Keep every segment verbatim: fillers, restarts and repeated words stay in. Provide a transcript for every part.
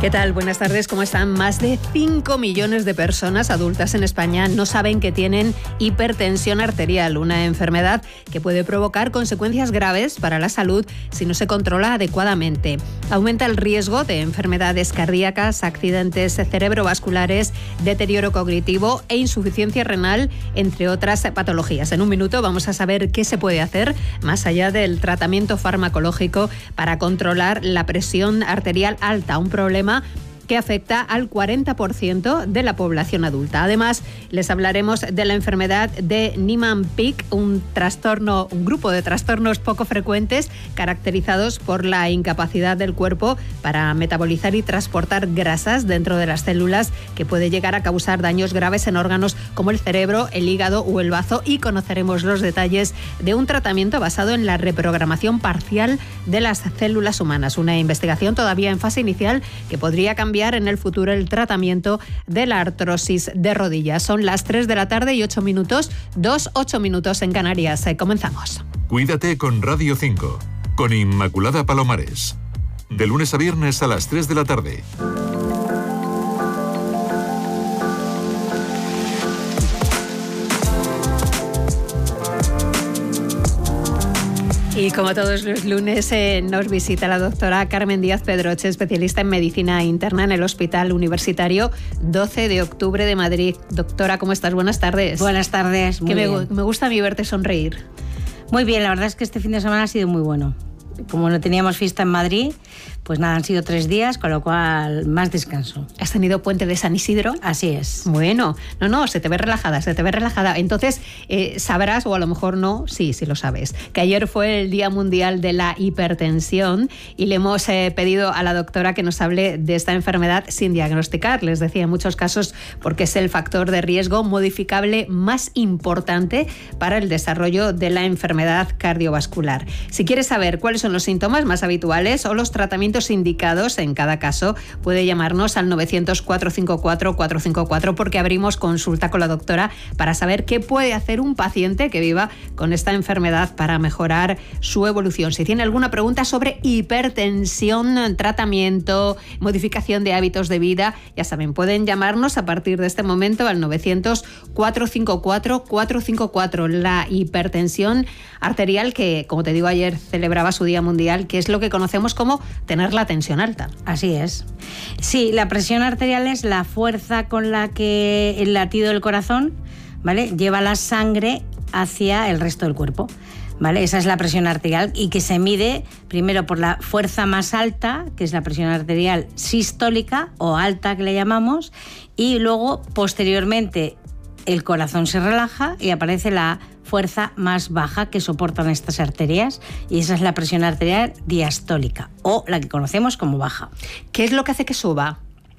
¿Qué tal? Buenas tardes, ¿cómo están? Más de cinco millones de personas adultas en España no saben que tienen hipertensión arterial, una enfermedad que puede provocar consecuencias graves para la salud si no se controla adecuadamente. Aumenta el riesgo de enfermedades cardíacas, accidentes cerebrovasculares, deterioro cognitivo e insuficiencia renal, entre otras patologías. En un minuto vamos a saber qué se puede hacer, más allá del tratamiento farmacológico, para controlar la presión arterial alta, un problema que afecta al cuarenta por ciento de la población adulta. Además, les hablaremos de la enfermedad de Niemann-Pick, un trastorno, un grupo de trastornos poco frecuentes caracterizados por la incapacidad del cuerpo para metabolizar y transportar grasas dentro de las células, que puede llegar a causar daños graves en órganos como el cerebro, el hígado o el bazo, y conoceremos los detalles de un tratamiento basado en la reprogramación parcial de las células humanas, una investigación todavía en fase inicial que podría cambiar en el futuro el tratamiento de la artrosis de rodillas. Son las tres de la tarde y ocho minutos, dos, ocho minutos en Canarias. Eh, comenzamos. Cuídate con Radio cinco, con Inmaculada Palomares. De lunes a viernes a las tres de la tarde. Y como todos los lunes eh, nos visita la doctora Carmen Díaz Pedroche, especialista en medicina interna en el Hospital Universitario doce de octubre de Madrid. Doctora, ¿cómo estás? Buenas tardes. Buenas tardes. Muy que me, bien. me gusta a mí verte sonreír. Muy bien, la verdad es que este fin de semana ha sido muy bueno. Como no teníamos fiesta en Madrid, pues nada, han sido tres días, con lo cual más descanso. ¿Has tenido puente de San Isidro? Así es. Bueno, no, no, se te ve relajada, se te ve relajada. Entonces, eh, sabrás, o a lo mejor no, sí, sí lo sabes, que ayer fue el Día Mundial de la Hipertensión y le hemos eh, pedido a la doctora que nos hable de esta enfermedad sin diagnosticar. Les decía, en muchos casos, porque es el factor de riesgo modificable más importante para el desarrollo de la enfermedad cardiovascular. Si quieres saber cuáles son los síntomas más habituales o los tratamientos indicados en cada caso, puede llamarnos al novecientos, cuatrocientos cincuenta y cuatro, cuatrocientos cincuenta y cuatro, porque abrimos consulta con la doctora para saber qué puede hacer un paciente que viva con esta enfermedad para mejorar su evolución. Si tiene alguna pregunta sobre hipertensión, tratamiento, modificación de hábitos de vida, ya saben, pueden llamarnos a partir de este momento al novecientos, cuatrocientos cincuenta y cuatro, cuatrocientos cincuenta y cuatro. La hipertensión arterial, que como te digo ayer celebraba su Día Mundial, que es lo que conocemos como tener la tensión alta. Así es. Sí, la presión arterial es la fuerza con la que el latido del corazón, ¿vale?, lleva la sangre hacia el resto del cuerpo, ¿vale? Esa es la presión arterial, y que se mide primero por la fuerza más alta, que es la presión arterial sistólica o alta, que le llamamos, y luego posteriormente el corazón se relaja y aparece la fuerza más baja que soportan estas arterias, y esa es la presión arterial diastólica, o la que conocemos como baja. ¿Qué es lo que hace que suba?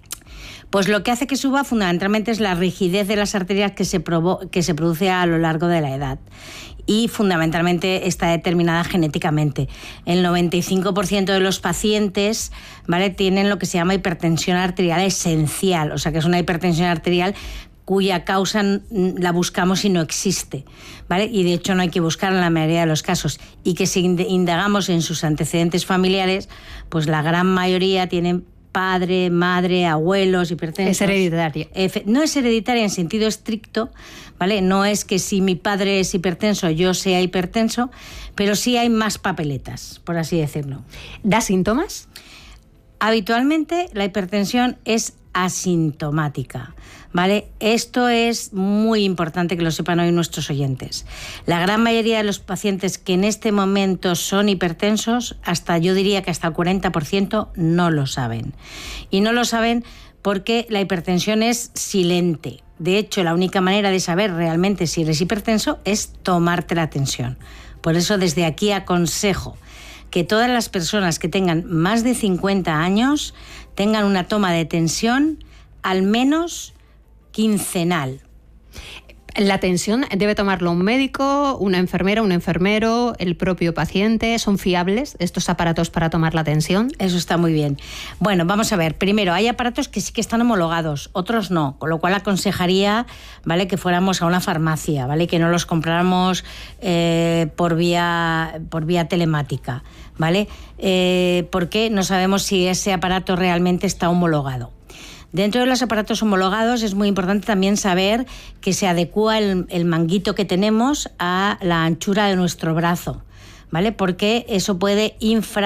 Pues lo que hace que suba fundamentalmente es la rigidez de las arterias que se, provo- que se produce a lo largo de la edad, y fundamentalmente está determinada genéticamente. El noventa y cinco por ciento de los pacientes, ¿vale?, tienen lo que se llama hipertensión arterial esencial, o sea que es una hipertensión arterial cuya causa la buscamos y no existe, ¿vale? Y de hecho no hay que buscarla en la mayoría de los casos, y que si indagamos en sus antecedentes familiares, pues la gran mayoría tienen padre, madre, abuelos hipertensos. Es hereditaria. No es hereditaria en sentido estricto, ¿vale? No es que si mi padre es hipertenso yo sea hipertenso, pero sí hay más papeletas, por así decirlo. ¿Da síntomas? Habitualmente la hipertensión es asintomática, ¿vale? Esto es muy importante que lo sepan hoy nuestros oyentes. La gran mayoría de los pacientes que en este momento son hipertensos, hasta yo diría que hasta el cuarenta por ciento no lo saben. Y no lo saben porque la hipertensión es silente. De hecho, la única manera de saber realmente si eres hipertenso es tomarte la tensión. Por eso desde aquí aconsejo que todas las personas que tengan más de cincuenta años tengan una toma de tensión al menos quincenal. ¿La tensión debe tomarlo un médico, una enfermera, un enfermero, el propio paciente? ¿Son fiables estos aparatos para tomar la tensión? Eso está muy bien. Bueno, vamos a ver. Primero, hay aparatos que sí que están homologados, otros no, con lo cual aconsejaría, ¿vale?, que fuéramos a una farmacia, ¿vale?, que no los compráramos eh, por vía, por vía telemática, ¿vale? Eh, porque no sabemos si ese aparato realmente está homologado. Dentro de los aparatos homologados es muy importante también saber que se adecúa el, el manguito que tenemos a la anchura de nuestro brazo, ¿vale? Porque eso puede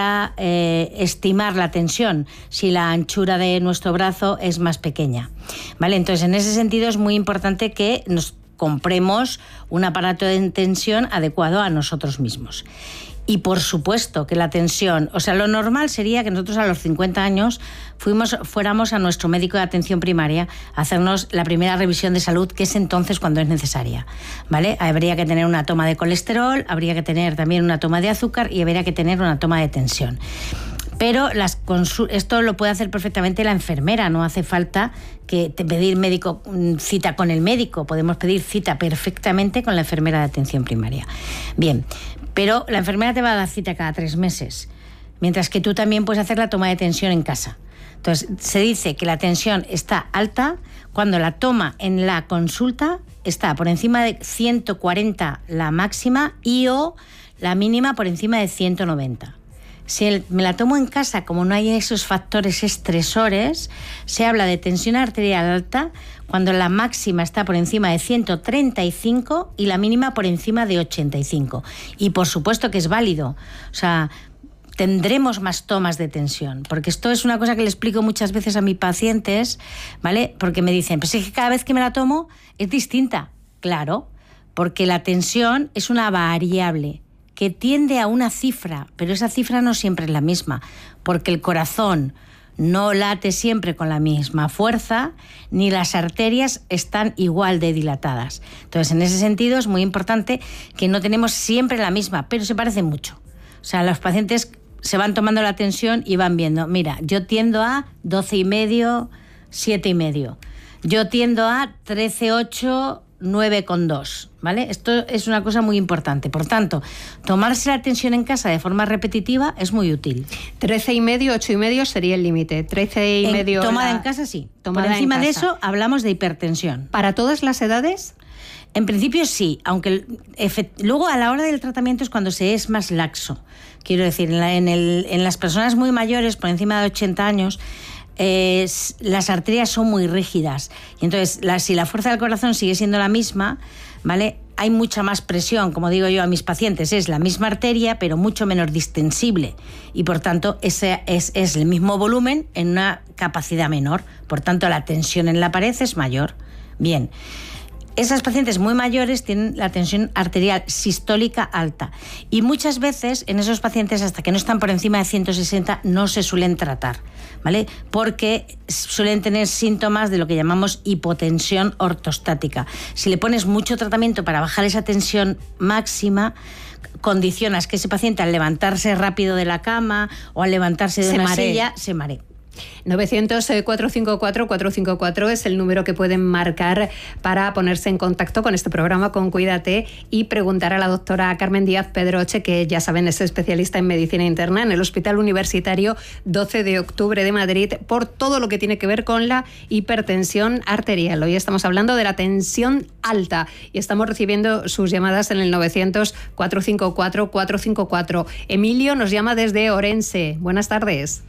infraestimar eh, la tensión si la anchura de nuestro brazo es más pequeña, ¿vale? Entonces, en ese sentido es muy importante que nos compremos un aparato de tensión adecuado a nosotros mismos. Y por supuesto que la tensión, o sea, lo normal sería que nosotros a los cincuenta años fuimos, fuéramos a nuestro médico de atención primaria a hacernos la primera revisión de salud, que es entonces cuando es necesaria, ¿vale? Habría que tener una toma de colesterol, habría que tener también una toma de azúcar y habría que tener una toma de tensión. Pero las esto lo puede hacer perfectamente la enfermera, no hace falta que te pedir médico, cita con el médico, podemos pedir cita perfectamente con la enfermera de atención primaria. Bien, pero la enfermera te va a dar cita cada tres meses, mientras que tú también puedes hacer la toma de tensión en casa. Entonces, se dice que la tensión está alta cuando la toma en la consulta está por encima de ciento cuarenta la máxima y o la mínima por encima de ciento noventa. Si me la tomo en casa, como no hay esos factores estresores, se habla de tensión arterial alta cuando la máxima está por encima de ciento treinta y cinco y la mínima por encima de ochenta y cinco. Y por supuesto que es válido. O sea, tendremos más tomas de tensión, porque esto es una cosa que le explico muchas veces a mis pacientes, ¿vale? Porque me dicen, pues es que cada vez que me la tomo es distinta. Claro, porque la tensión es una variable que tiende a una cifra, pero esa cifra no siempre es la misma, porque el corazón no late siempre con la misma fuerza, ni las arterias están igual de dilatadas. Entonces, en ese sentido es muy importante que no tenemos siempre la misma, pero se parece mucho. O sea, los pacientes se van tomando la tensión y van viendo, mira, yo tiendo a doce y medio, siete y medio. Yo tiendo a trece ocho, nueve coma dos, ¿vale? Esto es una cosa muy importante. Por tanto, tomarse la tensión en casa de forma repetitiva es muy útil. trece y medio, ocho y medio sería el límite. trece y en, medio... Tomada la... en casa, sí. Tomada Por encima en de casa. eso hablamos de hipertensión. ¿Para todas las edades? En principio sí, aunque efect... luego a la hora del tratamiento es cuando se es más laxo. Quiero decir, en, la, en, el, en las personas muy mayores, por encima de ochenta años, Eh, las arterias son muy rígidas y entonces la, si la fuerza del corazón sigue siendo la misma, ¿vale?, hay mucha más presión, como digo yo a mis pacientes, es la misma arteria pero mucho menos distensible y por tanto ese es, es el mismo volumen en una capacidad menor, por tanto la tensión en la pared es mayor. Bien, esas pacientes muy mayores tienen la tensión arterial sistólica alta y muchas veces en esos pacientes hasta que no están por encima de ciento sesenta no se suelen tratar, ¿vale? Porque suelen tener síntomas de lo que llamamos hipotensión ortostática. Si le pones mucho tratamiento para bajar esa tensión máxima, condicionas que ese paciente al levantarse rápido de la cama o al levantarse de se una maree. silla se maree. novecientos, cuatrocientos cincuenta y cuatro, cuatrocientos cincuenta y cuatro es el número que pueden marcar para ponerse en contacto con este programa, con Cuídate, y preguntar a la doctora Carmen Díaz Pedroche, que ya saben es especialista en medicina interna en el Hospital Universitario doce de octubre de Madrid, por todo lo que tiene que ver con la hipertensión arterial. Hoy estamos hablando de la tensión alta y estamos recibiendo sus llamadas en el novecientos, cuatrocientos cincuenta y cuatro, cuatrocientos cincuenta y cuatro. Emilio nos llama desde Orense. Buenas tardes.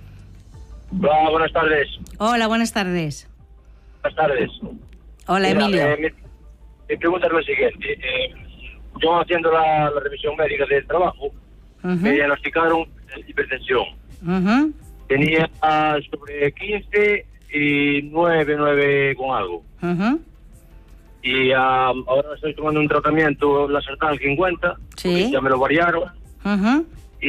Hola, buenas tardes. Hola, buenas tardes. Buenas tardes. Hola, Mira, Emilio. Eh, mi, mi pregunta es lo siguiente. Eh, yo haciendo la, la revisión médica del trabajo, Uh-huh. me diagnosticaron hipertensión. Uh-huh. Tenía sobre quince y nueve, nueve con algo. Uh-huh. Y um, ahora estoy tomando un tratamiento, la Sartan cincuenta, Sí. ya me lo variaron. Uh-huh.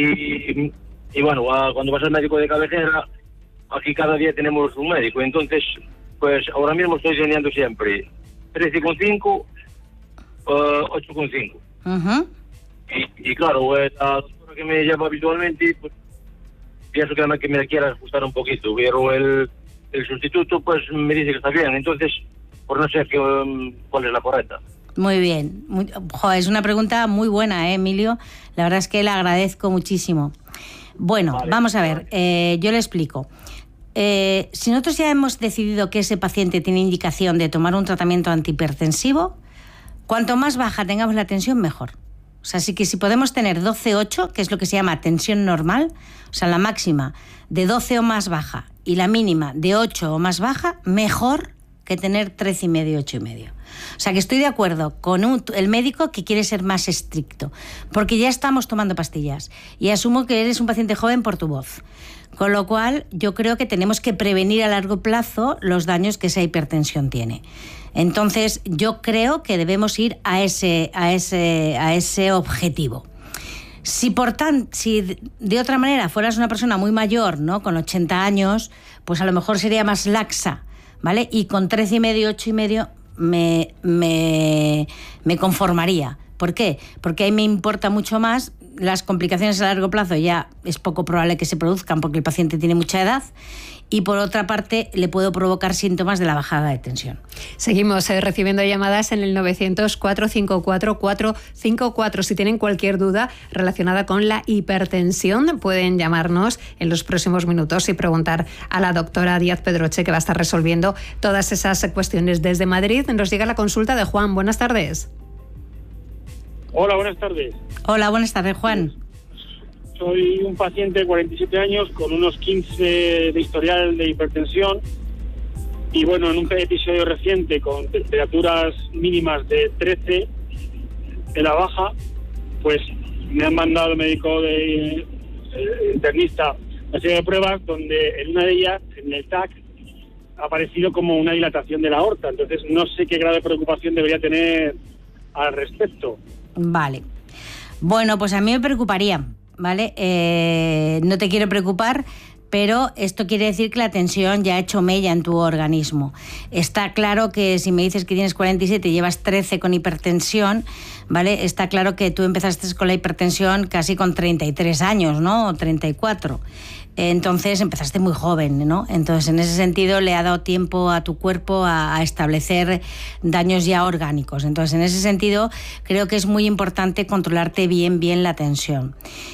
Y, y bueno, a, cuando vas al médico de cabecera, aquí cada día tenemos un médico, entonces, pues ahora mismo estoy teniendo siempre trece coma cinco, uh, ocho coma cinco. Uh-huh. Y, y claro, pues, la doctora que me llama habitualmente, pues pienso que me, que me quiera ajustar un poquito, pero el, el sustituto pues me dice que está bien, entonces, pues no sé qué, um, cuál es la correcta. Muy bien. Muy, jo, es una pregunta muy buena, ¿eh, Emilio? La verdad es que le agradezco muchísimo. Bueno, vale, vamos a ver, eh, yo le explico. Eh, si nosotros ya hemos decidido que ese paciente tiene indicación de tomar un tratamiento antihipertensivo, cuanto más baja tengamos la tensión, mejor. O sea, así que si podemos tener doce ocho, que es lo que se llama tensión normal, o sea, la máxima de doce o más baja y la mínima de ocho o más baja, mejor que tener trece y medio, ocho y medio. O sea, que estoy de acuerdo con un, el médico que quiere ser más estricto, porque ya estamos tomando pastillas y asumo que eres un paciente joven por tu voz. Con lo cual, yo creo que tenemos que prevenir a largo plazo los daños que esa hipertensión tiene. Entonces, yo creo que debemos ir a ese, a ese, a ese objetivo. Si por tan, si de otra manera fueras una persona muy mayor, ¿no?, con ochenta años, pues a lo mejor sería más laxa, ¿vale? Y con trece y medio, ocho y medio me, me, me conformaría. ¿Por qué? Porque ahí me importa mucho más. Las complicaciones a largo plazo ya es poco probable que se produzcan porque el paciente tiene mucha edad, y por otra parte le puedo provocar síntomas de la bajada de tensión. Seguimos eh, recibiendo llamadas en el novecientos, cuatrocientos cincuenta y cuatro, cuatrocientos cincuenta y cuatro. Si tienen cualquier duda relacionada con la hipertensión, pueden llamarnos en los próximos minutos y preguntar a la doctora Díaz Pedroche, que va a estar resolviendo todas esas cuestiones. Desde Madrid nos llega la consulta de Juan. Buenas tardes. Hola, buenas tardes. Hola, buenas tardes, Juan. Soy un paciente de cuarenta y siete años con unos quince de historial de hipertensión y bueno, en un episodio reciente con temperaturas mínimas de trece de la baja, pues me han mandado el médico de eh, internista una serie de pruebas donde en una de ellas, en el T A C, ha aparecido como una dilatación de la aorta. Entonces no sé qué grado de preocupación debería tener al respecto. Vale. Bueno, pues a mí me preocuparía, ¿vale? Eh, no te quiero preocupar, pero esto quiere decir que la tensión ya ha hecho mella en tu organismo. Está claro que si me dices que tienes cuarenta y siete y llevas trece con hipertensión, ¿vale? Está claro que tú empezaste con la hipertensión casi con treinta y tres años, ¿no? O treinta y cuatro. Entonces empezaste muy joven, ¿no? Entonces en ese sentido le ha dado tiempo a tu cuerpo a, a establecer daños ya orgánicos. Entonces en ese sentido creo que es muy importante controlarte bien, bien la tensión.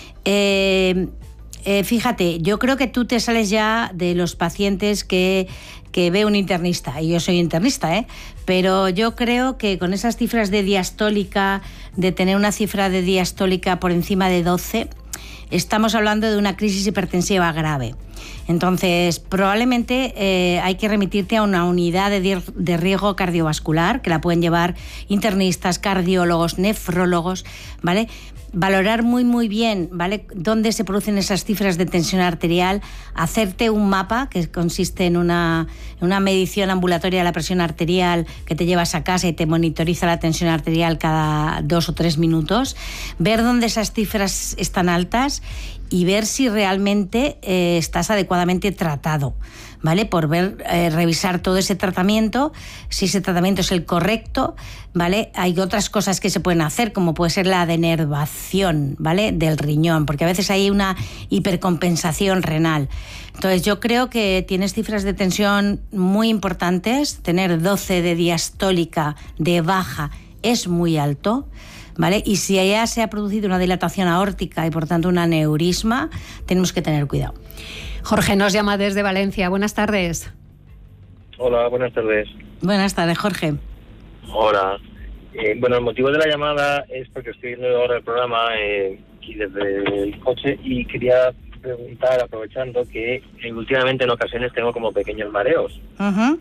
Eh, eh, fíjate, yo creo que tú te sales ya de los pacientes que, que ve un internista, y yo soy internista, ¿eh? Pero yo creo que con esas cifras de diastólica, de tener una cifra de diastólica por encima de doce, estamos hablando de una crisis hipertensiva grave. Entonces, probablemente eh, hay que remitirte a una unidad de, de riesgo cardiovascular, que la pueden llevar internistas, cardiólogos, nefrólogos, ¿vale? Valorar muy muy bien, ¿vale?, dónde se producen esas cifras de tensión arterial, hacerte un mapa que consiste en una, en una medición ambulatoria de la presión arterial que te llevas a casa y te monitoriza la tensión arterial cada dos o tres minutos, ver dónde esas cifras están altas y ver si realmente eh, estás adecuadamente tratado, ¿vale? Por ver, eh, revisar todo ese tratamiento, si ese tratamiento es el correcto, ¿vale? Hay otras cosas que se pueden hacer, como puede ser la denervación, ¿vale?, del riñón, porque a veces hay una hipercompensación renal. Entonces yo creo que tienes cifras de tensión muy importantes. Tener doce de diastólica de baja es muy alto, ¿vale? Y si ya se ha producido una dilatación aórtica y por tanto un aneurisma, tenemos que tener cuidado. Jorge nos llama desde Valencia. Buenas tardes. Hola, buenas tardes. Buenas tardes, Jorge. Hola. Eh, bueno, el motivo de la llamada es porque estoy viendo ahora el programa eh, aquí desde el coche y quería preguntar, aprovechando, que eh, últimamente en ocasiones tengo como pequeños mareos. Uh-huh.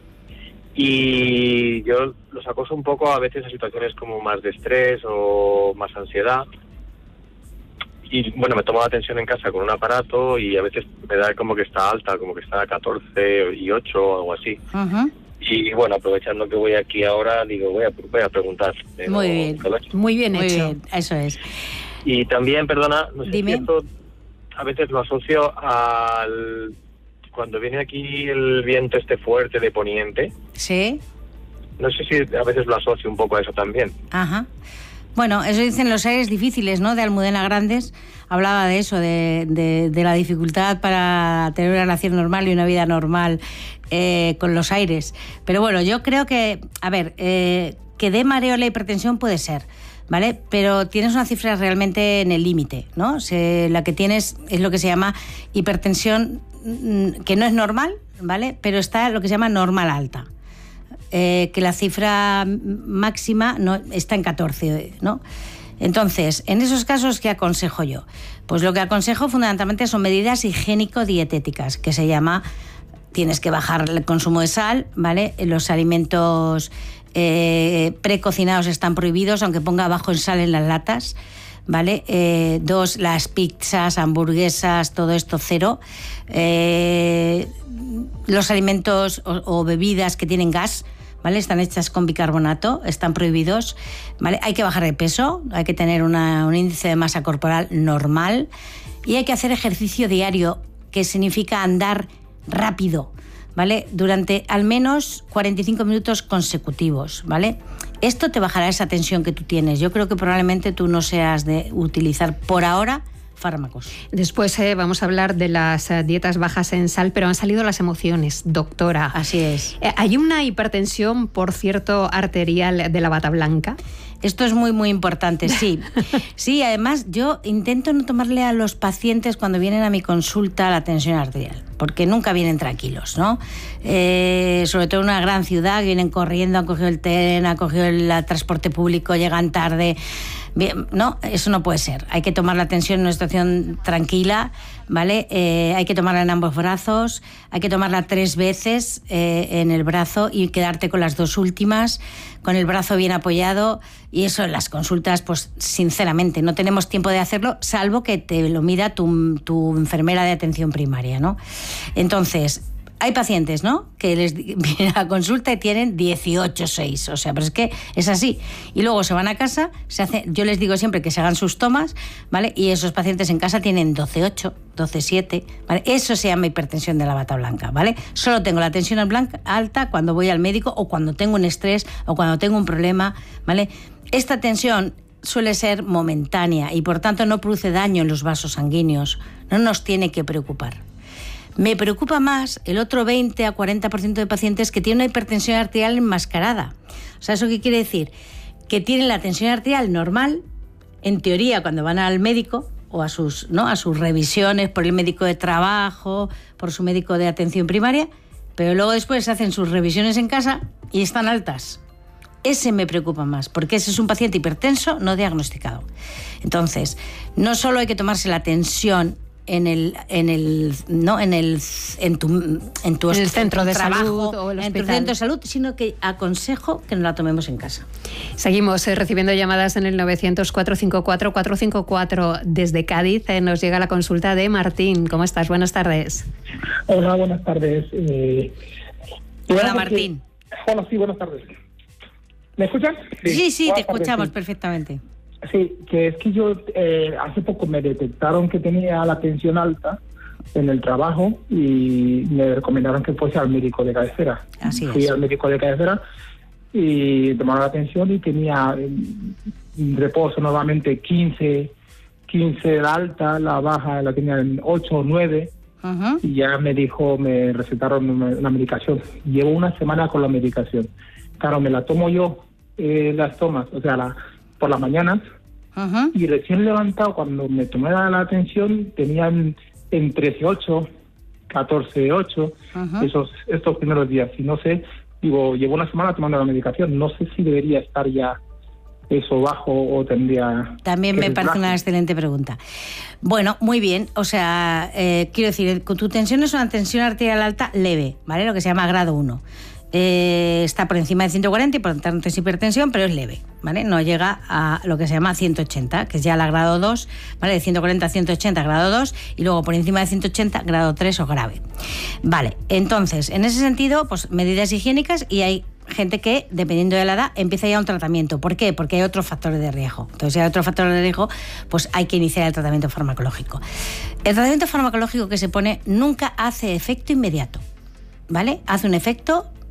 Y yo los acoso un poco a veces a situaciones como más de estrés o más ansiedad. Y bueno, me tomo la tensión en casa con un aparato y a veces me da como que está alta, como que está a catorce y ocho o algo así. Uh-huh. Y bueno, aprovechando que voy aquí ahora, digo, voy a, voy a preguntar. Muy bien, muy bien muy hecho. Bien, eso es. Y también, perdona, no sé Dime. si esto a veces lo asocio al... Cuando viene aquí el viento este fuerte de poniente. Sí. No sé si a veces lo asocio un poco a eso también. Ajá. Bueno, eso dicen los aires difíciles, ¿no?, de Almudena Grandes. Hablaba de eso, de, de, de la dificultad para tener una relación normal y una vida normal eh, con los aires. Pero bueno, yo creo que, a ver, eh, que dé mareo la hipertensión puede ser, ¿vale? Pero tienes una cifra realmente en el límite, ¿no? Se, la que tienes es lo que se llama hipertensión, que no es normal, ¿vale? Pero está lo que se llama normal alta, eh, que la cifra máxima no, está en catorce, ¿no? Entonces, en esos casos, ¿qué aconsejo yo? Pues lo que aconsejo fundamentalmente son medidas higiénico-dietéticas, que se llama, tienes que bajar el consumo de sal, ¿vale? Los alimentos eh, precocinados están prohibidos, aunque ponga abajo en sal en las latas, ¿vale? Eh, dos, las pizzas, hamburguesas, todo esto cero. Eh, los alimentos o, o bebidas que tienen gas, ¿vale? Están hechas con bicarbonato, están prohibidos, ¿vale? Hay que bajar de peso, hay que tener una, un índice de masa corporal normal y hay que hacer ejercicio diario, que significa andar rápido, ¿vale? Durante al menos cuarenta y cinco minutos consecutivos, ¿vale? Esto te bajará esa tensión que tú tienes. Yo creo que probablemente tú no seas de utilizar por ahora fármacos. Después eh, vamos a hablar de las eh, dietas bajas en sal, pero han salido las emociones, doctora. Así es. Eh, ¿Hay una hipertensión, por cierto, arterial de la bata blanca? Esto es muy, muy importante, sí. Sí, además yo intento no tomarle a los pacientes cuando vienen a mi consulta la tensión arterial, porque nunca vienen tranquilos, ¿no? Eh, sobre todo en una gran ciudad, vienen corriendo, han cogido el tren, han cogido el, el transporte público, llegan tarde. Bien, no, eso no puede ser. Hay que tomar la tensión en una situación tranquila, ¿vale? Eh, hay que tomarla en ambos brazos, hay que tomarla tres veces eh, en el brazo y quedarte con las dos últimas, con el brazo bien apoyado. Y eso en las consultas, pues sinceramente, no tenemos tiempo de hacerlo, salvo que te lo mida tu, tu enfermera de atención primaria, ¿no? Entonces, hay pacientes, ¿no?, que les vienen a consulta y tienen dieciocho seis, o sea, pero es que es así. Y luego se van a casa, se hace, yo les digo siempre que se hagan sus tomas, ¿vale? Y esos pacientes en casa tienen doce ocho, doce siete, ¿vale? Eso se llama hipertensión de la bata blanca, ¿vale? Solo tengo la tensión blanca alta cuando voy al médico o cuando tengo un estrés o cuando tengo un problema, ¿vale? Esta tensión suele ser momentánea y por tanto no produce daño en los vasos sanguíneos, no nos tiene que preocupar. Me preocupa más el otro veinte a cuarenta por ciento de pacientes que tienen una hipertensión arterial enmascarada. O sea, ¿eso qué quiere decir? Que tienen la tensión arterial normal, en teoría, cuando van al médico o a sus, ¿no?, a sus revisiones por el médico de trabajo, por su médico de atención primaria, pero luego después hacen sus revisiones en casa y están altas. Ese me preocupa más, porque ese es un paciente hipertenso no diagnosticado. Entonces, no solo hay que tomarse la tensión en el en el no en el en tu en tu en el centro de trabajo, salud o el en tu hospital. centro de salud, sino que aconsejo que nos la tomemos en casa. Seguimos eh, recibiendo llamadas en el novecientos, cuatrocientos cincuenta y cuatro, cuatrocientos cincuenta y cuatro. Desde Cádiz eh, nos llega la consulta de Martín. ¿Cómo estás? Buenas tardes. Hola, buenas tardes. Eh, Hola, Martín. Que, hola, sí, buenas tardes. ¿Me escuchan? Sí, sí, sí te tardes, escuchamos sí. perfectamente. Sí, que es que yo eh, hace poco me detectaron que tenía la tensión alta en el trabajo y me recomendaron que fuese al médico de cabecera. Así Fui es. al médico de cabecera y tomaron la tensión y tenía eh, reposo normalmente quince, quince la alta, la baja la tenía en ocho o nueve. Uh-huh. Y ya me dijo, me recetaron una, una medicación. Llevo una semana con la medicación. Claro, me la tomo yo, eh, las tomas, o sea, la, por las mañanas. Uh-huh. Y recién levantado, cuando me tomé la, la atención, tenían en trece ocho, catorce ocho, Uh-huh. esos, estos primeros días. Y no sé, digo, llevo una semana tomando la medicación. No sé si debería estar ya eso bajo o tendría... También me parece una bajo. excelente pregunta. Bueno, muy bien. O sea, eh, quiero decir, tu tensión es una tensión arterial alta leve, ¿vale? Lo que se llama grado uno. Eh, está por encima de ciento cuarenta y por tanto es hipertensión, pero es leve, ¿vale? No llega a lo que se llama ciento ochenta, que es ya la grado dos, ¿vale? De ciento cuarenta a ciento ochenta, grado dos, y luego por encima de ciento ochenta, grado tres o grave. Vale, entonces, en ese sentido, pues medidas higiénicas, y hay gente que, dependiendo de la edad, empieza ya un tratamiento. ¿Por qué? Porque hay otros factores de riesgo. Entonces, si hay otros factores de riesgo, pues hay que iniciar el tratamiento farmacológico. El tratamiento farmacológico que se pone nunca hace efecto inmediato, ¿vale? Hace un efecto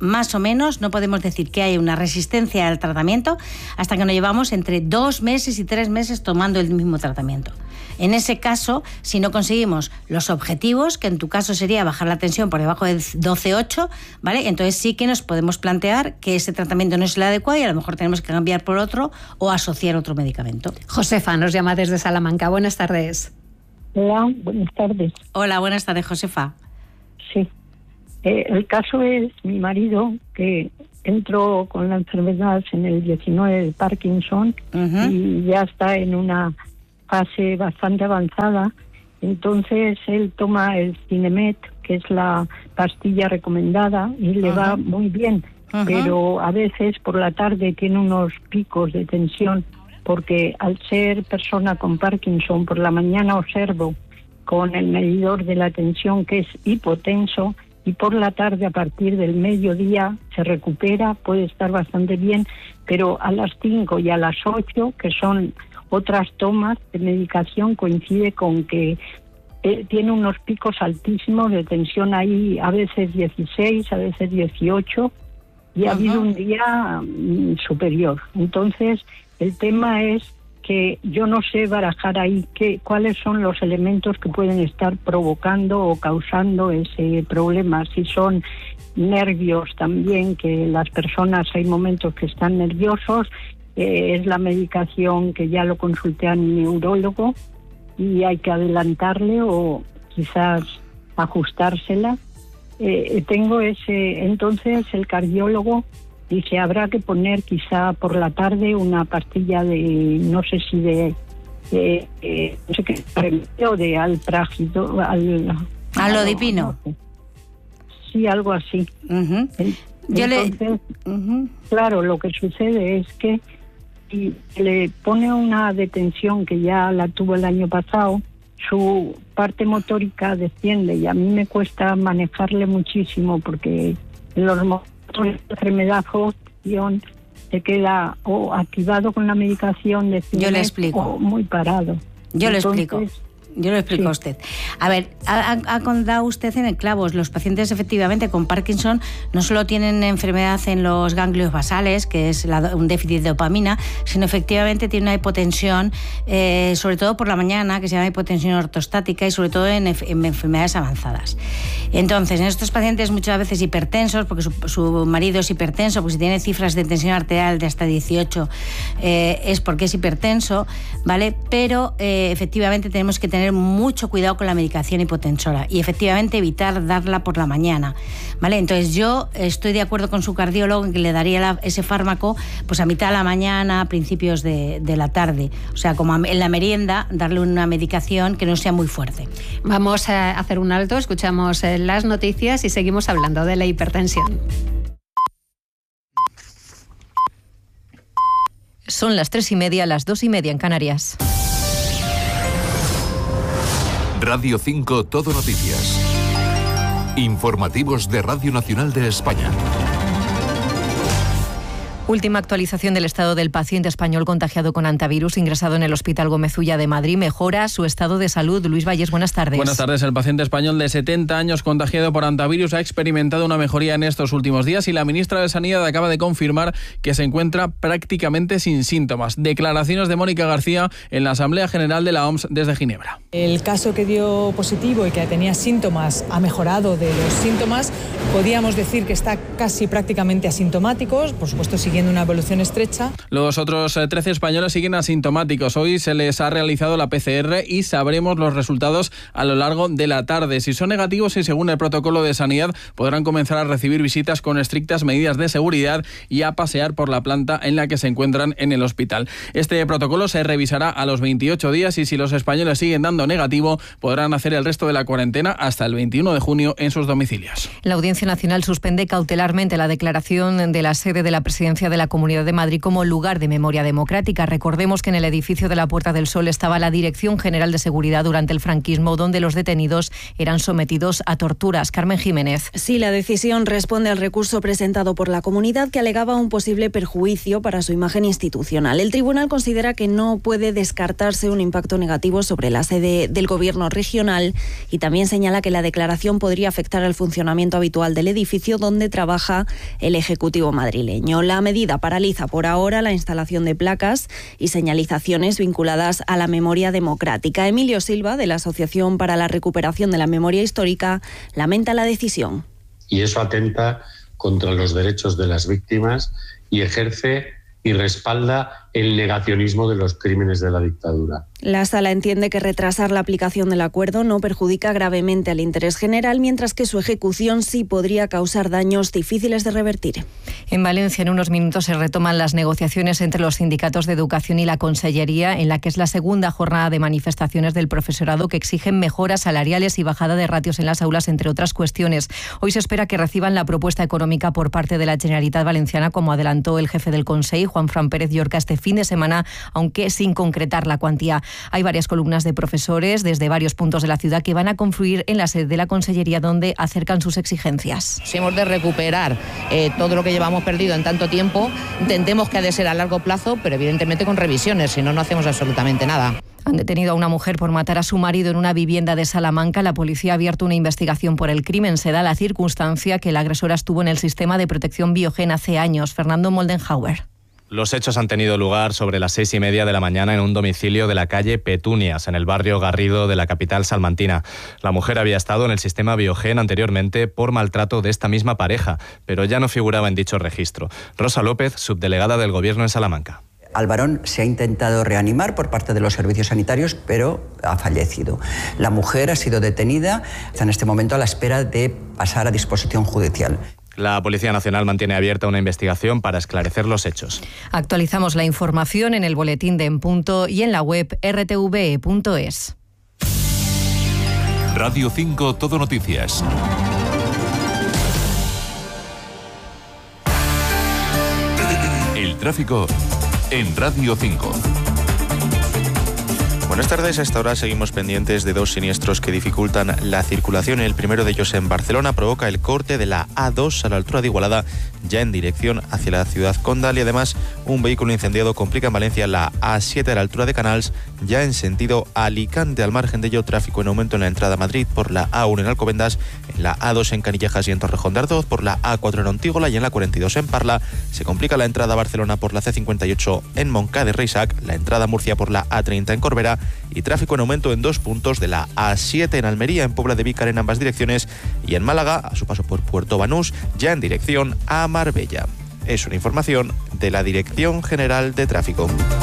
más o menos, no podemos decir que hay una resistencia al tratamiento hasta que nos llevamos entre dos meses y tres meses tomando el mismo tratamiento. En ese caso, si no conseguimos los objetivos, que en tu caso sería bajar la tensión por debajo de doce coma ocho, ¿vale? Entonces sí que nos podemos plantear que ese tratamiento no es el adecuado y a lo mejor tenemos que cambiar por otro o asociar otro medicamento. Josefa nos llama desde Salamanca. Buenas tardes. Hola, buenas tardes. Hola, buenas tardes, Josefa. Sí. Eh, el caso es mi marido, que entró con la enfermedad en el diecinueve de Parkinson, uh-huh. y ya está en una fase bastante avanzada. Entonces él toma el Cinemet, que es la pastilla recomendada, y le uh-huh. va muy bien. Uh-huh. Pero a veces por la tarde tiene unos picos de tensión, porque al ser persona con Parkinson, por la mañana observo con el medidor de la tensión que es hipotenso, y por la tarde, a partir del mediodía, se recupera, puede estar bastante bien, pero a las cinco y a las ocho, que son otras tomas de medicación, coincide con que eh, tiene unos picos altísimos de tensión ahí, a veces dieciséis, a veces dieciocho, y ha uh-huh. habido un día mm, superior. Entonces, el tema es que yo no sé barajar ahí qué, cuáles son los elementos que pueden estar provocando o causando ese problema. Si son nervios también, que las personas hay momentos que están nerviosos, eh, es la medicación que ya lo consulté a mi neurólogo y hay que adelantarle o quizás ajustársela. Eh, tengo ese, entonces el cardiólogo dice, habrá que poner quizá por la tarde una pastilla de, no sé si de, de, de no sé qué, o de alprágido, al, alodipino. No sé. Sí, algo así. Uh-huh. Yo Entonces, le... uh-huh. claro, lo que sucede es que si le pone una detención que ya la tuvo el año pasado, su parte motórica desciende y a mí me cuesta manejarle muchísimo porque los la enfermedad o se queda o activado con la medicación de Yo le explico. o muy parado. Yo le Entonces, explico. Yo lo explico sí. a usted. A ver, ha, ha dado usted en el clavo. Los pacientes efectivamente con Parkinson no solo tienen enfermedad en los ganglios basales, que es la, un déficit de dopamina, sino efectivamente tienen una hipotensión, eh, sobre todo por la mañana, que se llama hipotensión ortostática y sobre todo en, en enfermedades avanzadas. Entonces, en estos pacientes muchas veces hipertensos, porque su, su marido es hipertenso, porque si tiene cifras de tensión arterial de hasta dieciocho, eh, es porque es hipertenso, ¿vale? Pero eh, efectivamente tenemos que tener mucho cuidado con la medicación hipotensora y efectivamente evitar darla por la mañana, ¿vale? Entonces yo estoy de acuerdo con su cardiólogo en que le daría la, ese fármaco pues a mitad de la mañana, a principios de, de la tarde, o sea, como en la merienda, darle una medicación que no sea muy fuerte. Vamos a hacer un alto, escuchamos las noticias y seguimos hablando de la hipertensión. Son las tres y media, las dos y media en Canarias. Radio cinco Todo Noticias. Informativos de Radio Nacional de España. Última actualización del estado del paciente español contagiado con hantavirus ingresado en el Hospital Gómez Ulla de Madrid. Mejora su estado de salud. Luis Valles, buenas tardes. Buenas tardes. El paciente español de setenta años contagiado por hantavirus ha experimentado una mejoría en estos últimos días y la ministra de Sanidad acaba de confirmar que se encuentra prácticamente sin síntomas. Declaraciones de Mónica García en la Asamblea General de la O M S desde Ginebra. El caso que dio positivo y que tenía síntomas ha mejorado de los síntomas. Podíamos decir que está casi prácticamente asintomático, por supuesto siguiendo una evolución estrecha. Los otros trece españoles siguen asintomáticos. Hoy se les ha realizado la P C R y sabremos los resultados a lo largo de la tarde. Si son negativos y según el protocolo de sanidad, podrán comenzar a recibir visitas con estrictas medidas de seguridad y a pasear por la planta en la que se encuentran en el hospital. Este protocolo se revisará a los veintiocho días y si los españoles siguen dando negativo, podrán hacer el resto de la cuarentena hasta el veintiuno de junio en sus domicilios. La Audiencia Nacional suspende cautelarmente la declaración de la sede de la Presidencia presidencia de la Comunidad de Madrid como lugar de memoria democrática. Recordemos que en el edificio de la Puerta del Sol estaba la Dirección General de Seguridad durante el franquismo, donde los detenidos eran sometidos a torturas. Carmen Jiménez. Sí, la decisión responde al recurso presentado por la comunidad que alegaba un posible perjuicio para su imagen institucional. El tribunal considera que no puede descartarse un impacto negativo sobre la sede del gobierno regional y también señala que la declaración podría afectar al funcionamiento habitual del edificio donde trabaja el Ejecutivo madrileño. La medida paraliza por ahora la instalación de placas y señalizaciones vinculadas a la memoria democrática. Emilio Silva, de la Asociación para la Recuperación de la Memoria Histórica, lamenta la decisión. Y eso atenta contra los derechos de las víctimas y ejerce y respalda el negacionismo de los crímenes de la dictadura. La Sala entiende que retrasar la aplicación del acuerdo no perjudica gravemente al interés general, mientras que su ejecución sí podría causar daños difíciles de revertir. En Valencia, en unos minutos, se retoman las negociaciones entre los sindicatos de educación y la Consellería, en la que es la segunda jornada de manifestaciones del profesorado que exigen mejoras salariales y bajada de ratios en las aulas, entre otras cuestiones. Hoy se espera que reciban la propuesta económica por parte de la Generalitat Valenciana, como adelantó el jefe del Consell, Juanfran Pérez Llorca, este fin de semana, aunque sin concretar la cuantía. Hay varias columnas de profesores desde varios puntos de la ciudad que van a confluir en la sede de la Consellería, donde acercan sus exigencias. Si hemos de recuperar eh, todo lo que llevamos perdido en tanto tiempo, intentemos que ha de ser a largo plazo, pero evidentemente con revisiones, si no, no hacemos absolutamente nada. Han detenido a una mujer por matar a su marido en una vivienda de Salamanca. La policía ha abierto una investigación por el crimen. Se da la circunstancia que la agresora estuvo en el sistema de protección Biogen hace años. Fernando Moldenhauer. Los hechos han tenido lugar sobre las seis y media de la mañana en un domicilio de la calle Petunias, en el barrio Garrido de la capital salmantina. La mujer había estado en el sistema Biogen anteriormente por maltrato de esta misma pareja, pero ya no figuraba en dicho registro. Rosa López, subdelegada del Gobierno en Salamanca. Al varón se ha intentado reanimar por parte de los servicios sanitarios, pero ha fallecido. La mujer ha sido detenida, está en este momento a la espera de pasar a disposición judicial. La Policía Nacional mantiene abierta una investigación para esclarecer los hechos. Actualizamos la información en el boletín de En Punto y en la web erre te ve punto es. Radio cinco Todo Noticias. El tráfico en Radio cinco. Buenas tardes, a esta hora seguimos pendientes de dos siniestros que dificultan la circulación. El primero de ellos en Barcelona provoca el corte de la A dos a la altura de Igualada, ya en dirección hacia la ciudad condal, y además un vehículo incendiado complica en Valencia la A siete a la altura de Canals, ya en sentido Alicante. Al margen de ello, tráfico en aumento en la entrada a Madrid por la A uno en Alcobendas, en la A dos en Canillejas y en Torrejón de Ardoz, por la A cuatro en Ontígola y en la cuarenta y dos en Parla. Se complica la entrada a Barcelona por la C cincuenta y ocho en Montcada de Reixac, la entrada a Murcia por la A treinta en Corbera y tráfico en aumento en dos puntos de la A siete en Almería, en Puebla de Vícar en ambas direcciones, y en Málaga, a su paso por Puerto Banús, ya en dirección a Marbella. Es una información de la Dirección General de Tráfico.